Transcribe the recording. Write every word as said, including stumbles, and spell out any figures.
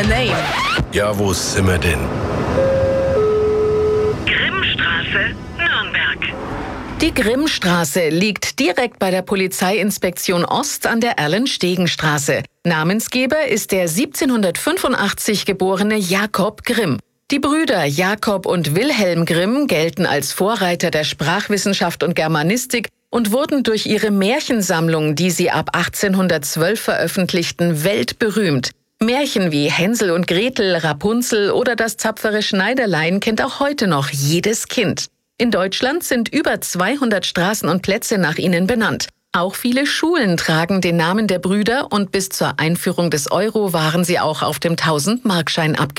a name. Ja, wo sind wir denn? Grimmstraße, Nürnberg. Die Grimmstraße liegt direkt bei der Polizeiinspektion Ost an der Erlenstegenstraße. Namensgeber ist der siebzehnhundertfünfundachtzig geborene Jakob Grimm. Die Brüder Jakob und Wilhelm Grimm gelten als Vorreiter der Sprachwissenschaft und Germanistik und wurden durch ihre Märchensammlung, die sie ab achtzehnhundertzwölf veröffentlichten, weltberühmt. Märchen wie Hänsel und Gretel, Rapunzel oder das tapfere Schneiderlein kennt auch heute noch jedes Kind. In Deutschland sind über zweihundert Straßen und Plätze nach ihnen benannt. Auch viele Schulen tragen den Namen der Brüder und bis zur Einführung des Euro waren sie auch auf dem tausend-Markschein abgebildet.